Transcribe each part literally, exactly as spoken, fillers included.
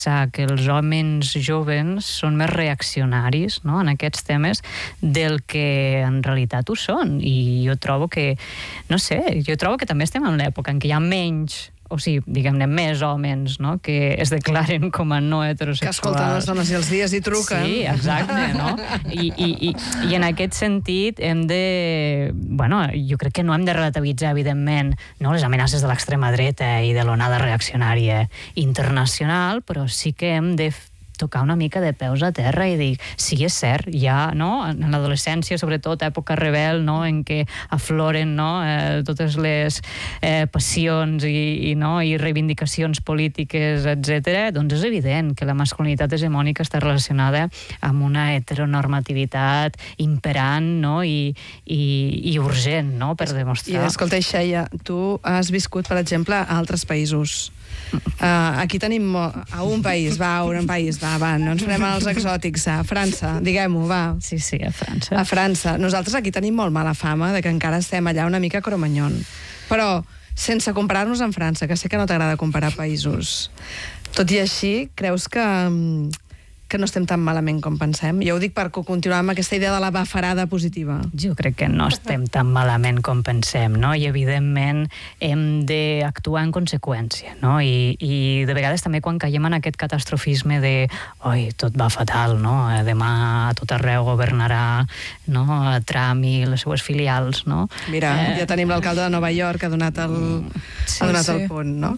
que els homes joves són més reaccionaris, no?, en aquests temes del que en realitat ho són. I jo trobo que, no sé, jo trobo que també estem en l'època en què hi ha menys, o sigui, diguem-ne, més homes, no?, que es declaren com a no heterosexuals. Que escolten les dones i els dies i truquen. Sí, exacte, no? I, i, i, i en aquest sentit hem de... Bueno, jo crec que no hem de relativitzar, evidentment, no, les amenaces de l'extrema dreta i de l'onada reaccionària internacional, però sí que hem de tocar una mica de peus a terra i dir, sí, és cert, ja, no?, en l'adolescència, sobretot, època rebel, no?, en què afloren, no?, eh, totes les eh, passions i, i, no?, i reivindicacions polítiques, etcètera, doncs és evident que la masculinitat hegemònica està relacionada amb una heteronormativitat imperant, no?, i, i, i urgent, no?, per demostrar. I, escolta, Xeia, tu has viscut, per exemple, a altres països. Uh, aquí tenim a un país, va, a un país, va, va, no ens farem als exòtics, a França, diguem-ho, va. Sí, sí, a França. A França. Nosaltres aquí tenim molt mala fama de que encara estem allà una mica cromanyon. Però, sense comparar-nos amb França, que sé que no t'agrada comparar països, tot i així, creus que... que no estem tan malament com pensem? Jo ho dic per continuar amb aquesta idea de la bafarada positiva. Jo crec que no estem tan malament com pensem, no? I evidentment hem d'actuar en conseqüència, no? I, i de vegades també quan caiem en aquest catastrofisme de oi, tot va fatal, no? Demà a tot arreu governarà, no?, Trump i les seues filials, no? Mira, eh... ja tenim l'alcalde de Nova York que ha donat el, sí, ha donat sí. el punt, no?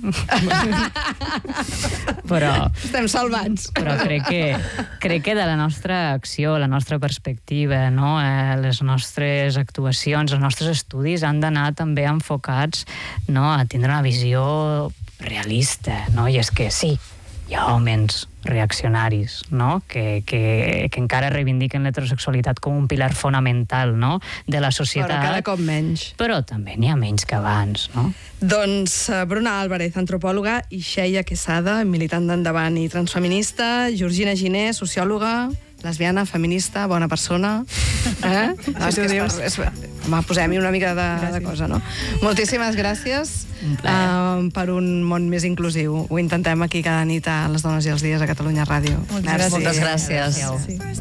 Però... Estem salvats. Però crec que crec que de la nostra acció, la nostra perspectiva, no? eh, les nostres actuacions, els nostres estudis han d'anar també enfocats, no?, a tindre una visió realista, no? I és que sí, hi ha homes reaccionaris, no?, que, que, que encara reivindiquen l'heterosexualitat com un pilar fonamental, no?, de la societat. Però cada cop menys. Però també n'hi ha menys que abans, no? Doncs Bruna Álvarez, antropòloga, i Xeia Quesada, militant d'Endavant i transfeminista, Georgina Giner, sociòloga, lesbiana, feminista, bona persona. Eh? No, és que és, és, home, posem-hi una mica de, de cosa, no? Moltíssimes gràcies uh, per un món més inclusiu. Ho intentem aquí cada nit a les dones i els dies a Catalunya Ràdio. Moltes gràcies. Moltes gràcies. Sí.